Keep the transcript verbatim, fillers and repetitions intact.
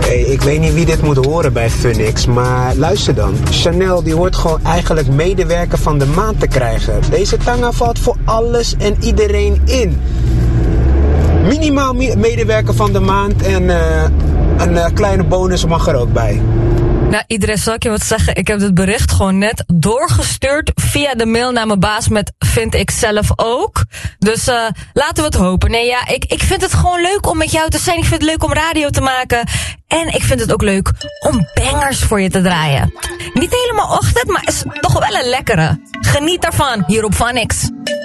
Hey, ik weet niet wie dit moet horen bij Funix, maar luister dan. Chanel die hoort gewoon eigenlijk medewerker van de maand te krijgen. Deze tanga valt voor alles en iedereen in. Minimaal medewerker van de maand en uh, een uh, kleine bonus mag er ook bij. Nou, iedereen, zal ik je wat zeggen? Ik heb het bericht gewoon net doorgestuurd via de mail naar mijn baas met vind ik zelf ook. Dus uh, laten we het hopen. Nee, ja, ik, ik vind het gewoon leuk om met jou te zijn. Ik vind het leuk om radio te maken. En ik vind het ook leuk om bangers voor je te draaien. Niet helemaal ochtend, maar is toch wel een lekkere. Geniet daarvan, hier op Funix.